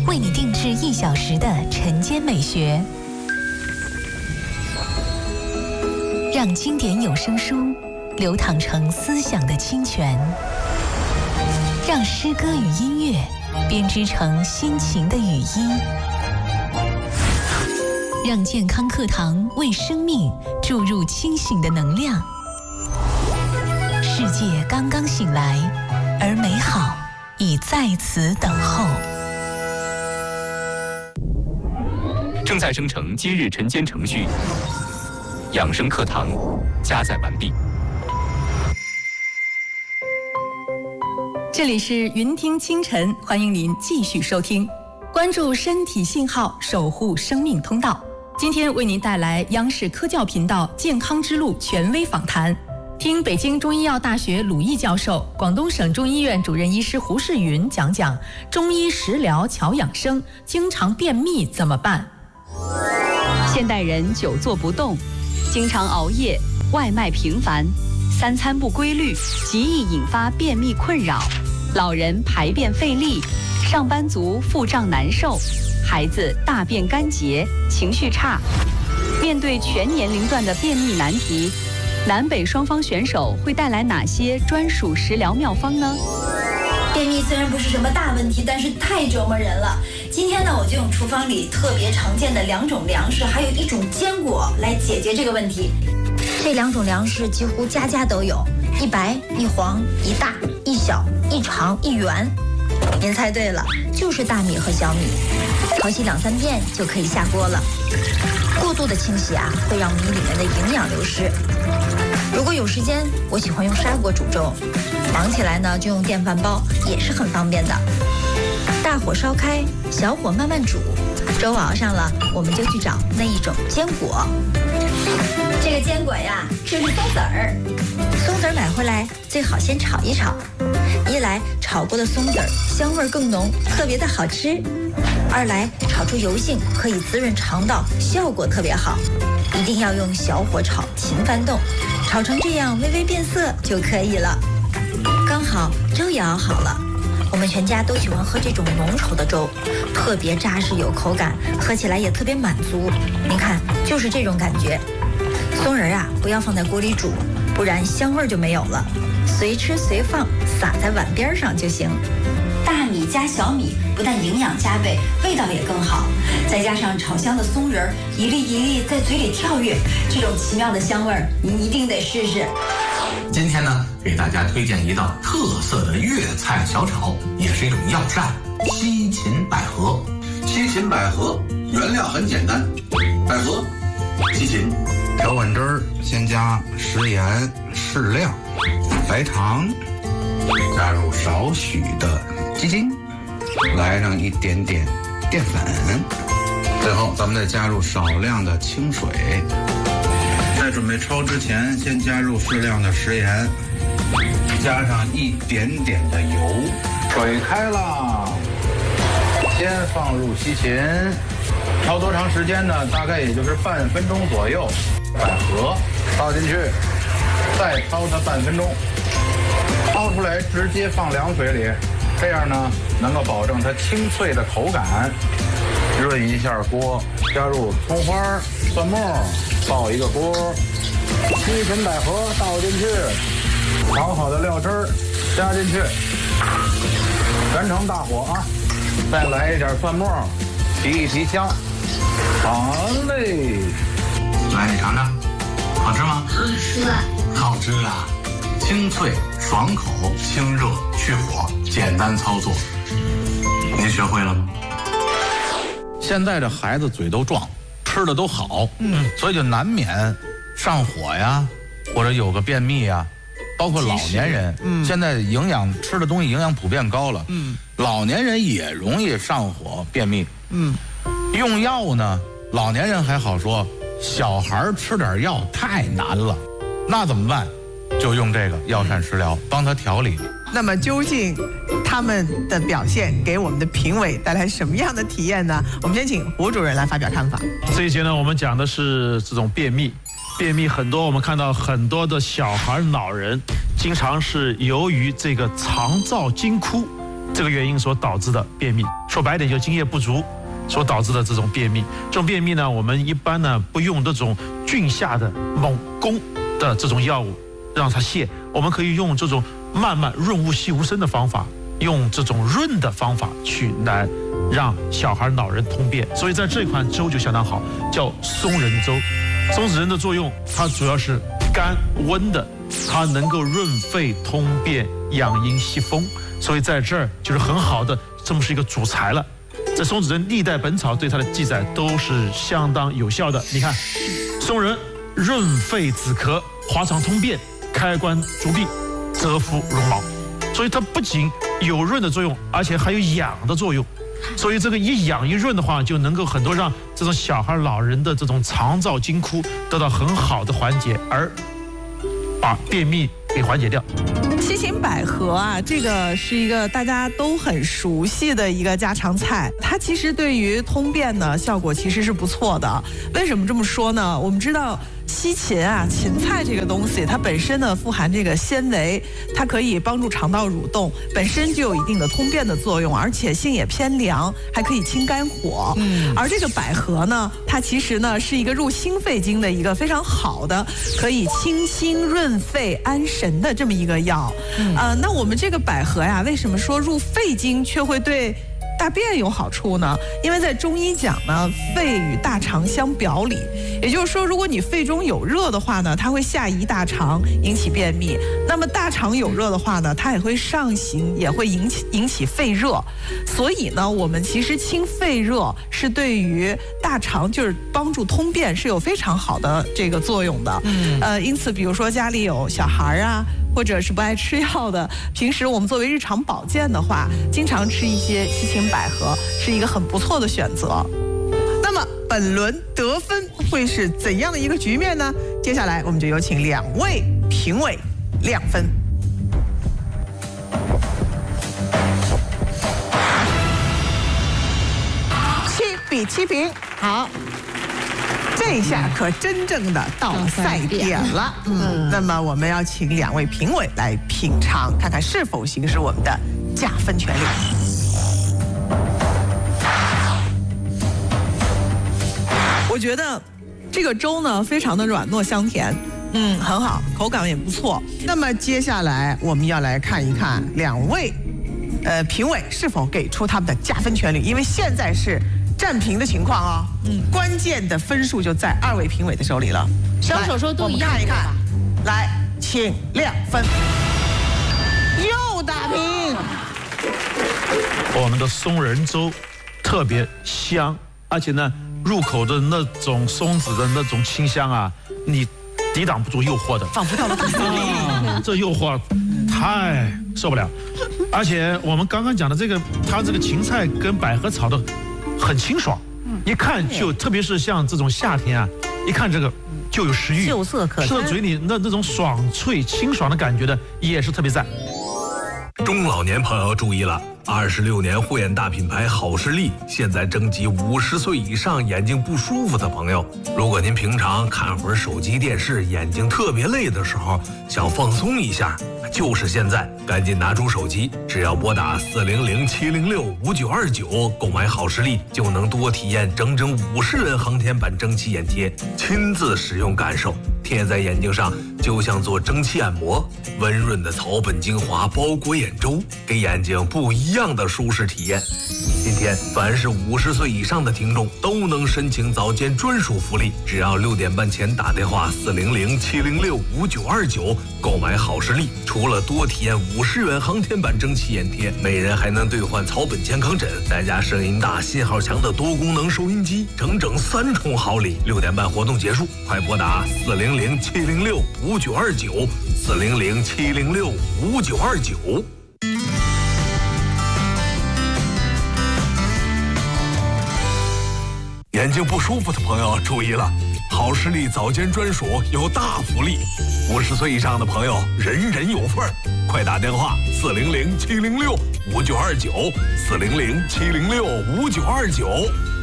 为你定制1小时的晨间美学，让经典有声书流淌成思想的清泉，让诗歌与音乐编织成心情的语音，让健康课堂为生命注入清醒的能量。世界刚刚醒来，而美好已在此等候。 正在生成今日晨间程序，养生课堂加载完毕。 这里是云听清晨，欢迎您继续收听，关注身体信号，守护生命通道。今天为您带来央视科教频道健康之路权威访谈，听北京中医药大学鲁毅教授、广东省中医院主任医师胡世云讲讲中医食疗调养生，经常便秘怎么办？ 现代人久坐不动，经常熬夜，外卖频繁，3餐不规律，极易引发便秘困扰。老人排便费力，上班族腹胀难受，孩子大便干结，情绪差。面对全年龄段的便秘难题，南北双方选手会带来哪些专属食疗妙方呢？ 便秘虽然不是什么大问题，但是太折磨人了。今天呢，我就用厨房里特别常见的2种粮食，还有1种坚果来解决这个问题。这2种粮食几乎家家都有，一白一黄，一大一小，一长一圆。您猜对了，就是大米和小米。淘洗2-3遍就可以下锅了。过度的清洗啊，会让米里面的营养流失。如果有时间，我喜欢用砂锅煮粥，忙起来呢就用电饭煲，也是很方便的。大火烧开，小火慢慢煮，粥熬上了，我们就去找那1种坚果。这个坚果呀，就是松子儿。松子儿买回来最好先炒一炒，一来炒过的松子儿香味更浓，特别的好吃；二来炒出油性，可以滋润肠道，效果特别好。一定要用小火炒，勤翻动，炒成这样微微变色就可以了。刚好粥也熬好了，我们全家都喜欢喝这种浓稠的粥，特别扎实有口感，喝起来也特别满足。您看，就是这种感觉。松仁啊，不要放在锅里煮，不然香味就没有了。随吃随放，撒在碗边上就行。大米加小米，不但营养加倍，味道也更好。再加上炒香的松仁，一粒一粒在嘴里跳跃，这种奇妙的香味儿，您一定得试试。 今天呢，给大家推荐一道特色的粤菜小炒，也是一种药膳——西芹百合。 西芹百合原料很简单，百合、西芹。 调碗汁儿，先加食盐适量，白糖，加入少许的鸡精，来上一点点淀粉，最后咱们再加入少量的清水。在准备焯之前，先加入适量的食盐，加上一点点的油。水开了，先放入西芹，焯多长时间呢？大概也就是半分钟左右。百合倒进去，再焯它半分钟，焯出来直接放凉水里，这样呢能够保证它清脆的口感。润一下锅，加入葱花、蒜末，爆一个锅，西芹百合倒进去，炒好的料汁儿加进去，全程大火啊，再来一点蒜末，提一提香。好嘞。来，你尝尝，好吃吗？ 好吃啊！ 好吃啊！清脆、爽口、清热、去火，简单操作。您学会了吗？ 现在这孩子嘴都壮，吃的都好，所以就难免上火呀，或者有个便秘呀，包括老年人，现在吃的东西营养普遍高了，老年人也容易上火便秘，用药呢，老年人还好说。小孩吃点药太难了，那怎么办？就用这个药膳食疗帮他调理。 那么究竟他们的表现给我们的评委带来什么样的体验呢？我们先请胡主任来发表看法。 这一节呢，我们讲的是这种便秘。便秘很多，我们看到很多的小孩、老人，经常是由于这个肠燥惊枯， 这个原因所导致的便秘。说白点，就津液不足所导致的这种便秘。这种便秘呢，我们一般呢不用这种峻下的猛攻的这种药物让它泻，我们可以用这种慢慢润物细无声的方法，用这种润的方法去来让小孩老人通便。所以在这款粥就相当好，叫松仁粥。松子仁的作用，它主要是甘温的，它能够润肺通便、养阴息风，所以在这儿就是很好的这么是一个主材了。在松子仁历代本草对它的记载都是相当有效的。你看，松仁润肺止咳、滑肠通便、开关逐闭、泽肤绒毛，所以它不仅有润的作用，而且还有养的作用。所以这个一养一润的话，就能够很多让这种小孩老人的这种肠燥惊哭得到很好的缓解，而把便秘给缓解掉。 西芹百合啊，这个是一个大家都很熟悉的一个家常菜，它其实对于通便呢效果其实是不错的。为什么这么说呢？我们知道西芹啊，芹菜这个东西，它本身呢富含这个纤维，它可以帮助肠道蠕动，本身就有一定的通便的作用，而且性也偏凉，还可以清肝火。而这个百合呢，它其实呢是一个入心肺经的一个非常好的，可以清心润肺安神的这么一个药。那我们这个百合呀，为什么说入肺经却会对大便有好处呢？因为在中医讲呢，肺与大肠相表里，也就是说，如果你肺中有热的话呢，它会下移大肠，引起便秘；那么大肠有热的话呢，它也会上行，也会引起肺热。所以呢，我们其实清肺热是对于大肠就是帮助通便是有非常好的这个作用的。因此，比如说家里有小孩啊，或者是不爱吃药的，平时我们作为日常保健的话，经常吃一些西芹百合是一个很不错的选择。那么本轮得分会是怎样的一个局面呢？接下来我们就有请两位评委亮分。7比7平，好。这一下可真正的到了赛点了。那么我们要请两位评委来品尝，看看是否行使我们的加分权利。我觉得这个粥呢非常的软糯香甜，很好，口感也不错。那么接下来我们要来看一看两位评委是否给出他们的加分权利，因为现在是战平的情况啊，关键的分数就在2位评委的手里了。 双手说都一样， 看一看，来，请亮分，又打平。 我们的松仁粥特别香，而且呢，入口的那种松子的那种清香啊，你抵挡不住诱惑的， 仿佛到了底里。 这诱惑太受不了。而且我们刚刚讲的这个，它这个芹菜跟百合炒的很清爽，一看就，特别是像这种夏天啊，一看这个就有食欲， 秀色可餐， 吃到嘴里那种爽脆清爽的感觉的，也是特别赞。 中老年朋友注意了，26年护眼大品牌好视力现在征集50岁以上眼睛不舒服的朋友。如果您平常看会儿手机电视，眼睛特别累的时候，想放松一下，就是现在，赶紧拿出手机，只要拨打400-706-5929购买好视力，就能多体验整整50元航天版蒸汽眼贴，亲自使用感受，贴在眼睛上就像做蒸汽按摩，温润的草本精华包裹眼周，给眼睛不一样的舒适体验。今天凡是50岁以上的听众都能申请早间专属福利，只要6点半前打电话400-706-5929购买好视力，除了多体验50元航天版蒸汽眼贴，每人还能兑换草本健康枕，再加声音大、信号强的多功能收音机，整整3重好礼。6点半活动结束，快拨打400-706-5929 400-706-5929。眼睛不舒服的朋友注意了，好视力早间专属有大福利，50岁以上的朋友人人有份儿，快打电话400-706-5929 400-706-5929。